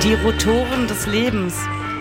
Die Rotoren des Lebens.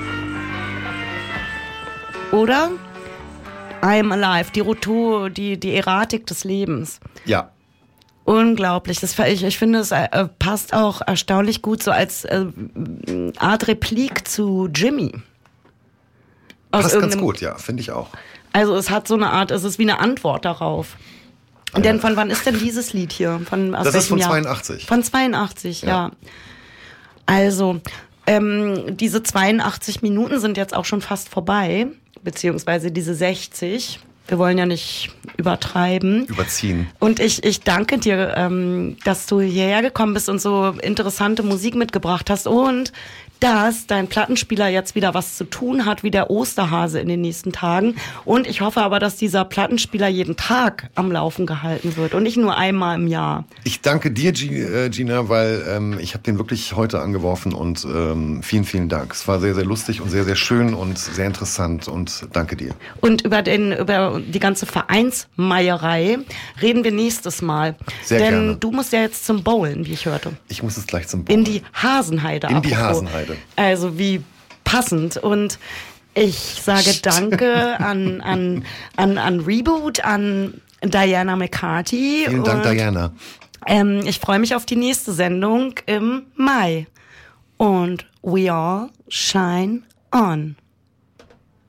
Oder? I am alive, die Erratik des Lebens. Ja. Unglaublich. Ich finde, es passt auch erstaunlich gut so als Art Replik zu Jimmy. Passt ganz gut, ja, finde ich auch. Also es hat so eine Art, es ist wie eine Antwort darauf. Denn von wann ist denn dieses Lied hier? Das ist von 82. Von 82, ja. Also, diese 82 Minuten sind jetzt auch schon fast vorbei, beziehungsweise diese 60. Wir wollen ja nicht übertreiben. Überziehen. Und ich danke dir, dass du hierher gekommen bist und so interessante Musik mitgebracht hast und dass dein Plattenspieler jetzt wieder was zu tun hat, wie der Osterhase in den nächsten Tagen. Und ich hoffe aber, dass dieser Plattenspieler jeden Tag am Laufen gehalten wird und nicht nur einmal im Jahr. Ich danke dir, Gina, weil ich habe den wirklich heute angeworfen und vielen, vielen Dank. Es war sehr, sehr lustig und sehr, sehr schön und sehr interessant und danke dir. Und über die ganze Vereinsmeierei reden wir nächstes Mal. Sehr gerne. Denn du musst ja jetzt zum Bowlen, wie ich hörte. Ich muss jetzt gleich zum Bowlen. In die Hasenheide. In die Hasenheide. Also wie passend. Und ich sage danke an Reboot, an Diana McCarthy. Vielen Dank, Diana. Ich freue mich auf die nächste Sendung im Mai. Und we all shine on.